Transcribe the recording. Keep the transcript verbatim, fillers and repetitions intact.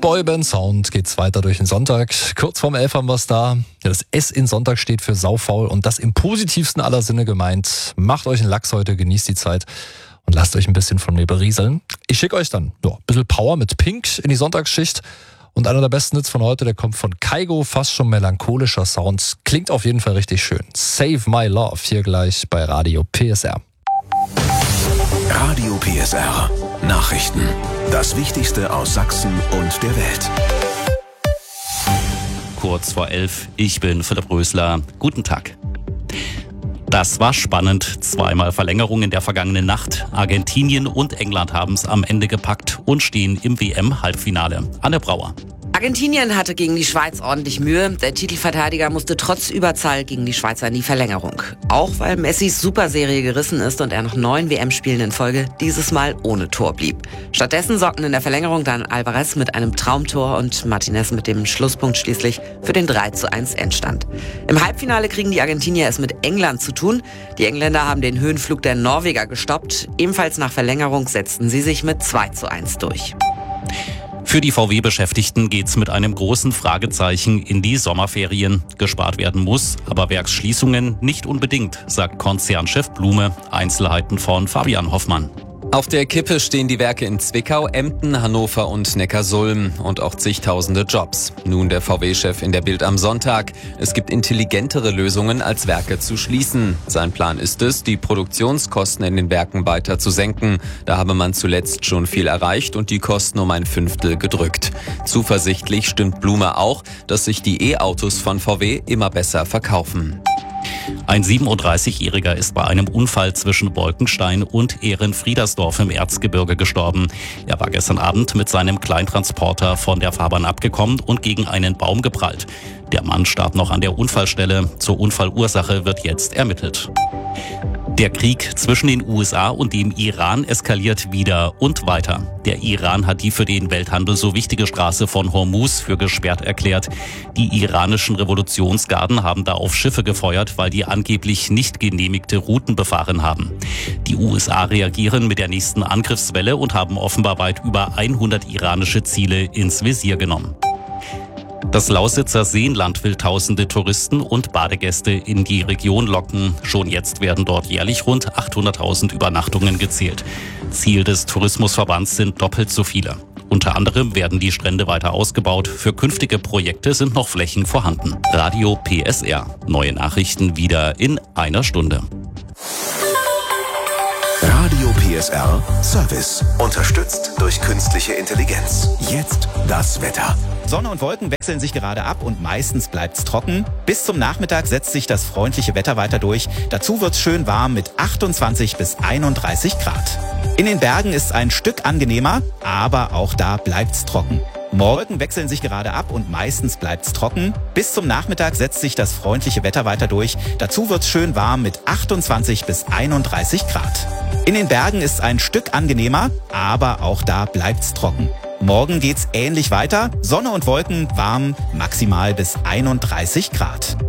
Boyband-Sound geht's weiter durch den Sonntag. Kurz vorm elf haben wir es da. Ja, das S in Sonntag steht für saufaul und das im positivsten aller Sinne gemeint. Macht euch einen Lachs heute, genießt die Zeit und lasst euch ein bisschen von mir berieseln. Ich schicke euch dann ja, ein bisschen Power mit Pink in die Sonntagsschicht. Und einer der besten Hits von heute, der kommt von Kygo, fast schon melancholischer Sound. Klingt auf jeden Fall richtig schön. Save My Love, hier gleich bei Radio P S R. Radio P S R. Nachrichten. Das Wichtigste aus Sachsen und der Welt. Kurz vor elf, ich bin Philipp Rösler. Guten Tag. Das war spannend. Zweimal Verlängerung in der vergangenen Nacht. Argentinien und England haben es am Ende gepackt und stehen im W M-Halbfinale. Anne Brauer. Argentinien hatte gegen die Schweiz ordentlich Mühe. Der Titelverteidiger musste trotz Überzahl gegen die Schweizer in die Verlängerung. Auch weil Messis Superserie gerissen ist und er nach neun W M-Spielen in Folge dieses Mal ohne Tor blieb. Stattdessen sorgten in der Verlängerung dann Alvarez mit einem Traumtor und Martinez mit dem Schlusspunkt schließlich für den drei zu eins Endstand. Im Halbfinale kriegen die Argentinier es mit England zu tun. Die Engländer haben den Höhenflug der Norweger gestoppt. Ebenfalls nach Verlängerung setzten sie sich mit zwei zu eins durch. Für die V W-Beschäftigten geht's mit einem großen Fragezeichen in die Sommerferien. Gespart werden muss, aber Werksschließungen nicht unbedingt, sagt Konzernchef Blume. Einzelheiten von Fabian Hoffmann. Auf der Kippe stehen die Werke in Zwickau, Emden, Hannover und Neckarsulm und auch zigtausende Jobs. Nun der V W-Chef in der Bild am Sonntag. Es gibt intelligentere Lösungen, als Werke zu schließen. Sein Plan ist es, die Produktionskosten in den Werken weiter zu senken. Da habe man zuletzt schon viel erreicht und die Kosten um ein Fünftel gedrückt. Zuversichtlich stimmt Blume auch, dass sich die E-Autos von V W immer besser verkaufen. Ein siebenunddreißigjähriger ist bei einem Unfall zwischen Bolkenstein und Ehrenfriedersdorf im Erzgebirge gestorben. Er war gestern Abend mit seinem Kleintransporter von der Fahrbahn abgekommen und gegen einen Baum geprallt. Der Mann starb noch an der Unfallstelle. Zur Unfallursache wird jetzt ermittelt. Der Krieg zwischen den U S A und dem Iran eskaliert wieder und weiter. Der Iran hat die für den Welthandel so wichtige Straße von Hormuz für gesperrt erklärt. Die iranischen Revolutionsgarden haben da auf Schiffe gefeuert, weil die angeblich nicht genehmigte Routen befahren haben. Die U S A reagieren mit der nächsten Angriffswelle und haben offenbar weit über hundert iranische Ziele ins Visier genommen. Das Lausitzer Seenland will tausende Touristen und Badegäste in die Region locken. Schon jetzt werden dort jährlich rund achthunderttausend Übernachtungen gezählt. Ziel des Tourismusverbands sind doppelt so viele. Unter anderem werden die Strände weiter ausgebaut. Für künftige Projekte sind noch Flächen vorhanden. Radio P S R. Neue Nachrichten wieder in einer Stunde. Radio P S R Service. Unterstützt durch künstliche Intelligenz. Jetzt das Wetter. Sonne und Wolken wechseln sich gerade ab und meistens bleibt's trocken. Bis zum Nachmittag setzt sich das freundliche Wetter weiter durch. Dazu wird's schön warm mit achtundzwanzig bis einunddreißig Grad. In den Bergen ist es ein Stück angenehmer, aber auch da bleibt's trocken. Wolken wechseln sich gerade ab und meistens bleibt's trocken. Bis zum Nachmittag setzt sich das freundliche Wetter weiter durch. Dazu wird's schön warm mit achtundzwanzig bis einunddreißig Grad. In den Bergen ist es ein Stück angenehmer, aber auch da bleibt's trocken. Morgen geht's ähnlich weiter. Sonne und Wolken, warm, maximal bis einunddreißig Grad.